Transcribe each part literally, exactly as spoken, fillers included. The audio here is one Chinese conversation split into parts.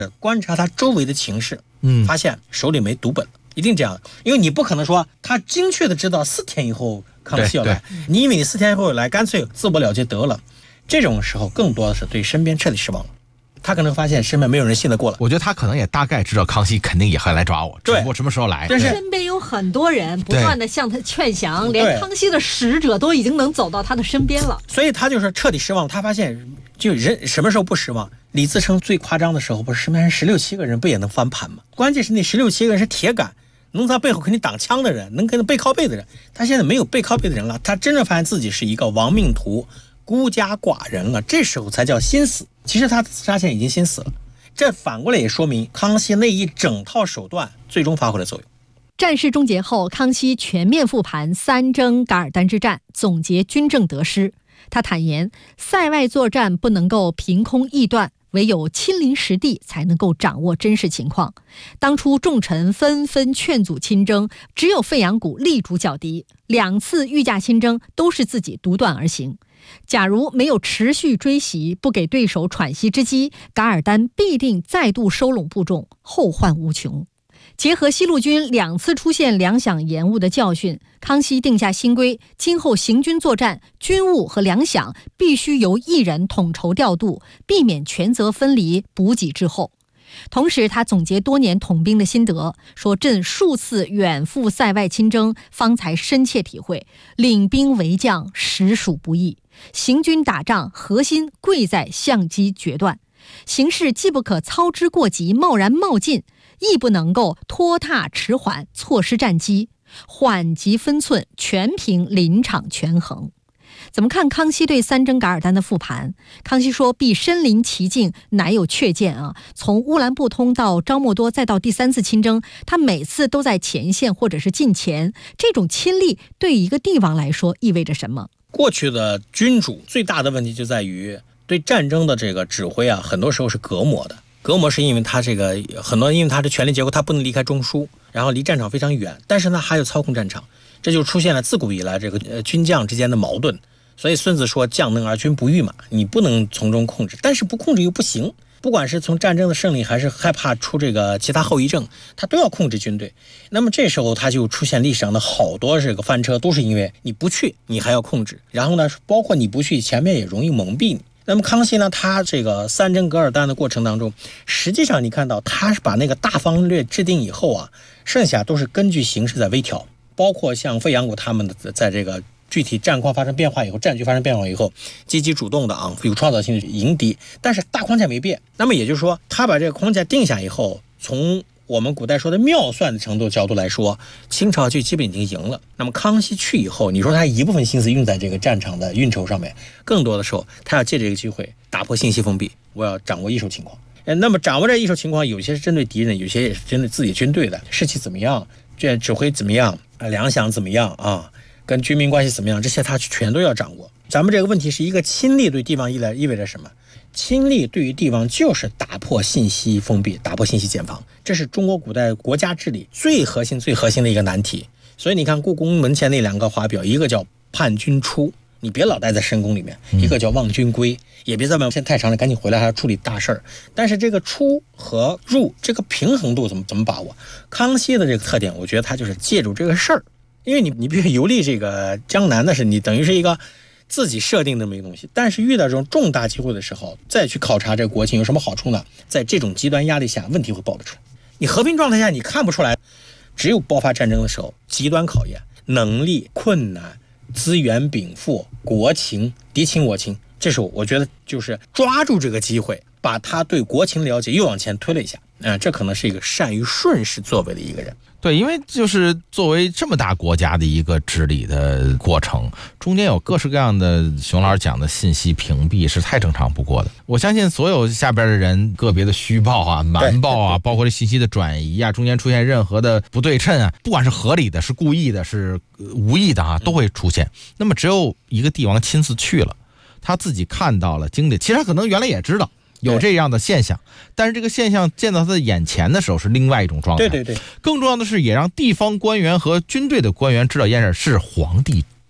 观察他周围的情势， 嗯， 发现手里没读本，一定这样，因为你不可能说他精确的知道四天以后康熙要来，你以为你四天以后来，干脆自我了结得了。这种时候更多的是对身边彻底失望了，他可能发现身边没有人信得过了。 我觉得他可能也大概知道康熙肯定也会来抓我，只不过什么时候来。 但是身边有很多人不断的向他劝降，连康熙的使者都已经能走到他的身边了， 所以他就是彻底失望。他发现就人什么时候不失望？李自成最夸张的时候，不是身边十六七个人不也能翻盘吗？关键是那十六七个人是铁杆，能在背后给你挡枪的人，能跟背靠背的人。他现在没有背靠背的人了，他真正发现自己是一个亡命徒，孤家寡人了，这时候才叫心死。其实他自杀前已经心死了，这反过来也说明康熙那一整套手段最终发挥了作用。 战事终结后，康熙全面复盘三征噶尔丹之战，总结军政得失。他坦言，塞外作战不能够凭空臆断，唯有亲临实地才能够掌握真实情况。当初众臣纷纷劝阻亲征，只有费扬古力主剿敌，两次御驾亲征都是自己独断而行。假如没有持续追袭，不给对手喘息之机，噶尔丹必定再度收拢部众，后患无穷。结合西路军两次出现粮饷延误的教训，康熙定下新规，今后行军作战，军务和粮饷必须由一人统筹调度，避免权责分离，补给滞后。同时他总结多年统兵的心得，说朕数次远赴塞外亲征，方才深切体会，领兵为将实属不易，行军打仗核心贵在相机决断，形势既不可操之过急贸然冒进，亦不能够拖沓迟缓错失战机，缓急分寸全凭临场权衡。怎么看康熙对三征噶尔丹的复盘？康熙说，必身临其境，乃有确见啊。从乌兰布通到昭莫多，再到第三次亲征，他每次都在前线或者是近前，这种亲历对一个帝王来说意味着什么？ 过去的君主最大的问题就在于对战争的这个指挥啊，很多时候是隔膜的。隔膜是因为他这个很多，因为他的权力结构，他不能离开中枢，然后离战场非常远，但是呢还有操控战场，这就出现了自古以来这个呃军将之间的矛盾。所以孙子说将能而君不欲嘛，你不能从中控制，但是不控制又不行。不管是从战争的胜利，还是害怕出这个其他后遗症，他都要控制军队。那么这时候他就出现历史上的好多这个翻车，都是因为你不去，你还要控制。然后呢，包括你不去，前面也容易蒙蔽你。那么康熙呢，他这个三征噶尔丹的过程当中，实际上你看到他是把那个大方略制定以后啊，剩下都是根据形势在微调，包括像费扬古他们的在这个具体战况发生变化以后，战局发生变化以后，积极主动的啊，有创造性的迎敌，但是大框架没变。那么也就是说，他把这个框架定下以后，从我们古代说的妙算的程度角度来说，清朝就基本已经赢了。那么康熙去以后，你说他一部分心思用在这个战场的运筹上面，更多的时候他要借这个机会打破信息封闭，我要掌握一手情况。那么掌握这一手情况，有些是针对敌人，有些也是针对自己军队的士气怎么样，这指挥怎么样，粮饷怎么样啊，跟居民关系怎么样，这些他全都要掌握。咱们这个问题是一个亲历对地方意味着什么？亲历对于地方就是打破信息封闭，打破信息茧房，这是中国古代国家治理最核心最核心的一个难题。所以你看故宫门前那两个华表，一个叫叛军出，你别老待在深宫里面，一个叫望军归，也别在外面现在太长了，赶紧回来还要处理大事儿。但是这个出和入这个平衡度怎么怎么把握？康熙的这个特点，我觉得他就是借助这个事儿，因为你你必须游历这个江南的是你等于是一个自己设定的这么一个东西，但是遇到这种重大机会的时候，再去考察这个国情有什么好处呢？在这种极端压力下，问题会爆得出来。你和平状态下你看不出来，只有爆发战争的时候，极端考验能力、困难、资源禀赋、国情、敌情我情，这时候我觉得就是抓住这个机会，把他对国情了解又往前推了一下。嗯，这可能是一个善于顺势作为的一个人。 对，因为就是作为这么大国家的一个治理的过程，中间有各式各样的熊老师讲的信息屏蔽是太正常不过的。我相信所有下边的人个别的虚报啊、瞒报啊，包括这信息的转移啊，中间出现任何的不对称啊，不管是合理的、是故意的、是无意的啊，都会出现。那么只有一个帝王亲自去了，他自己看到了、经历，其实他可能原来也知道有这样的现象，但是这个现象见到他的眼前的时候是另外一种状态。 对对对， 更重要的是也让地方官员和军队的官员知道一件事，是皇帝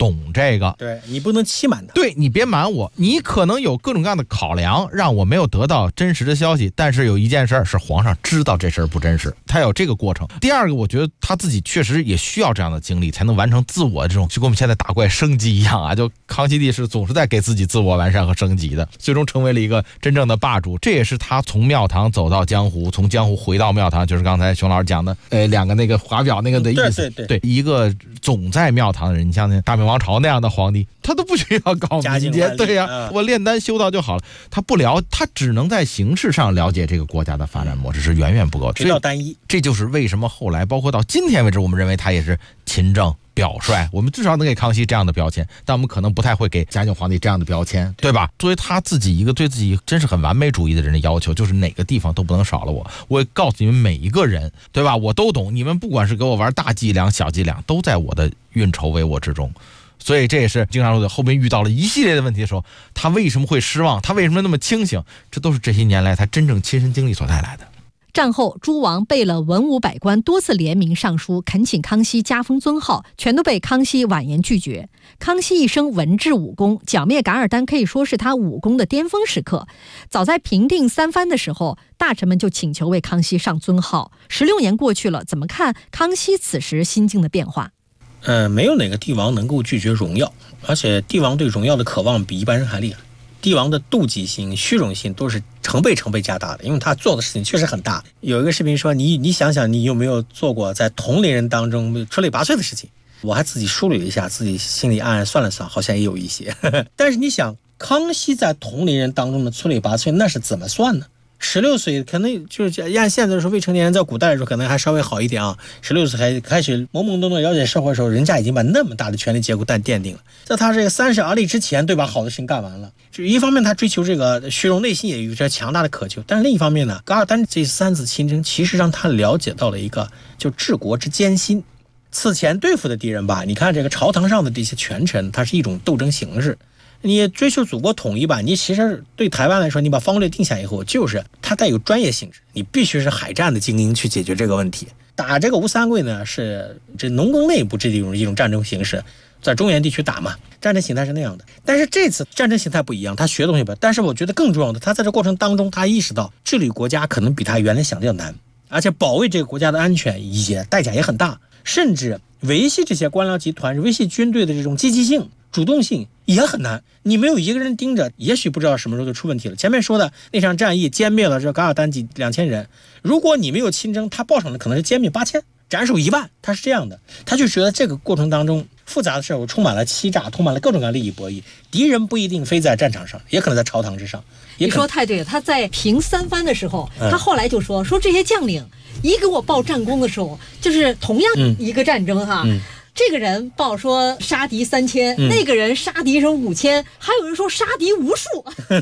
懂这个， 对你不能欺瞒他， 对你别瞒我，你可能有各种各样的考量，让我没有得到真实的消息。但是有一件事是皇上知道这事儿不真实，他有这个过程。第二个，我觉得他自己确实也需要这样的经历，才能完成自我这种，就跟我们现在打怪升级一样啊。就康熙帝是总是在给自己自我完善和升级的，最终成为了一个真正的霸主。这也是他从庙堂走到江湖，从江湖回到庙堂，就是刚才熊老师讲的，呃，两个那个华表那个的意思。 对对对， 对，一个总在庙堂的人，你像那大明王朝那样的皇帝，他都不需要搞民间，对呀、啊，我炼丹修道就好了。他不了，他只能在形式上了解这个国家的发展模式是远远不够， 比较单一。 这就是为什么后来包括到今天为止，我们认为他也是勤政表率，我们至少能给康熙这样的标签，但我们可能不太会给嘉靖皇帝这样的标签，对吧？作为他自己一个对自己真是很完美主义的人的要求，就是哪个地方都不能少了我，我也告诉你们每一个人，对吧？我都懂，你们不管是给我玩大伎俩、小伎俩，都在我的运筹帷幄之中。所以这也是经常说的，后面遇到了一系列的问题的时候，他为什么会失望，他为什么那么清醒，这都是这些年来他真正亲身经历所带来的。 战后，诸王备了文武百官多次联名上书，恳请康熙加封尊号，全都被康熙婉言拒绝。康熙一生文治武功，剿灭噶尔丹可以说是他武功的巅峰时刻。早在平定三藩的时候，大臣们就请求为康熙上尊号。十六年过去了，怎么看康熙此时心境的变化？ 呃，没有哪个帝王能够拒绝荣耀，而且帝王对荣耀的渴望比一般人还厉害。帝王的妒忌心、虚荣心都是成倍成倍加大的，因为他做的事情确实很大。有一个视频说，你你想想，你有没有做过在同龄人当中出类拔萃的事情？我还自己梳理了一下，自己心里暗暗算了算，好像也有一些。但是你想，康熙在同龄人当中的出类拔萃，那是怎么算呢？十六岁可能就是按现在说未成年人，在古代的时候可能还稍微好一点啊。十六岁还开始懵懵懂懂了解社会的时候，人家已经把那么大的权力结构奠奠定了。在他这个三十而立之前，对吧？好的事情干完了。就一方面他追求这个虚荣，内心也有着强大的渴求，但是另一方面呢，噶尔丹这三次亲征其实让他了解到了一个就治国之艰辛。此前对付的敌人吧，你看这个朝堂上的这些权臣，它是一种斗争形式。你追求祖国统一吧，你其实对台湾来说，你把方略定下以后，就是它带有专业性质，你必须是海战的精英去解决这个问题。打这个吴三桂呢，是这农耕内部这种一种战争形式，在中原地区打嘛，战争形态是那样的。但是这次战争形态不一样，他学东西不一样，但是我觉得更重要的，他在这过程当中，他意识到治理国家可能比他原来想的要难，而且保卫这个国家的安全也代价也很大，甚至维系这些官僚集团、维系军队的这种积极性、主动性也很难。你没有一个人盯着，也许不知道什么时候就出问题了。前面说的那场战役歼灭了这噶尔丹几两千人，如果你没有亲征，他报上的可能是歼灭八千，斩首一万，他是这样的。他就觉得这个过程当中复杂的事物充满了欺诈，充满了各种各样的利益博弈。敌人不一定非在战场上，也可能在朝堂之上。 你说太对了，他在平三藩的时候，他后来就说、嗯、说这些将领一给我报战功的时候，就是同样一个战争哈。嗯嗯，这个人报说杀敌三千、嗯，那个人杀敌是五千，还有人说杀敌无数。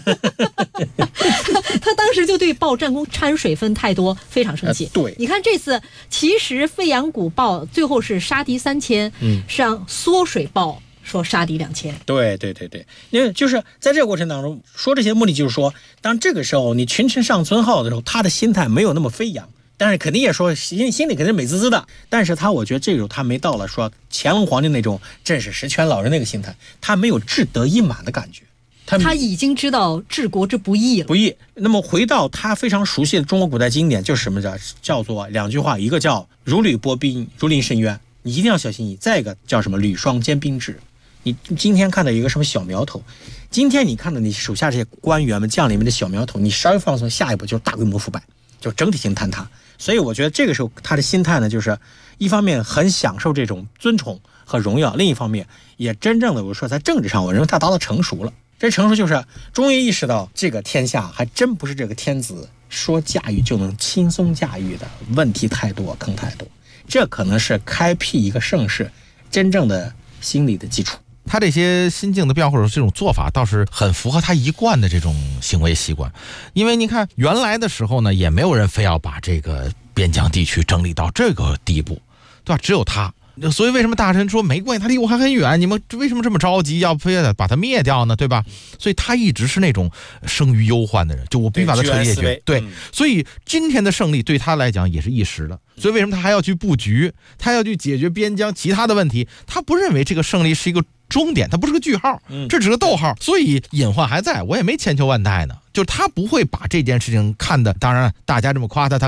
他当时就对报战功掺水分太多非常生气、 呃。对， 你看这次其实费扬古报最后是杀敌三千，嗯，是让缩水报说杀敌两千。 对对对对，因为就是在这个过程当中说这些目的，就是说，当这个时候你群臣上尊号的时候，他的心态没有那么飞扬。但是肯定也说心心里肯定是美滋滋的，但是他我觉得这种他没到了说乾隆皇帝那种正是十全老人那个心态，他没有志得意满的感觉， 他他已经知道治国之不易了。 不易。那么回到他非常熟悉的中国古代经典，就是什么叫叫做两句话，一个叫如履薄冰，如临深渊，你一定要小心翼翼；再一个叫什么履霜坚冰质。你今天看到一个什么小苗头，今天你看到你手下这些官员们、将领们的小苗头，你稍微放松，下一步就是大规模腐败，就整体性坍塌。所以我觉得这个时候他的心态呢，就是一方面很享受这种尊崇和荣耀，另一方面也真正的我说在政治上，我认为他达到成熟了。这成熟就是终于意识到这个天下还真不是这个天子说驾驭就能轻松驾驭的，问题太多，坑太多。这可能是开辟一个盛世真正的心理的基础。 他这些心境的变化或者这种做法倒是很符合他一贯的这种行为习惯，因为你看原来的时候呢，也没有人非要把这个边疆地区整理到这个地步，对吧？只有他。所以为什么大臣说没关系，他离我还很远，你们为什么这么着急要非要把他灭掉呢？对吧？所以他一直是那种生于忧患的人，就我必须把他彻底解决。对、嗯，所以今天的胜利对他来讲也是一时的。所以为什么他还要去布局，他要去解决边疆其他的问题？他不认为这个胜利是一个终点，它不是个句号，这只是个逗号，所以隐患还在，我也没千秋万代呢。就是他不会把这件事情看的，当然大家这么夸他，他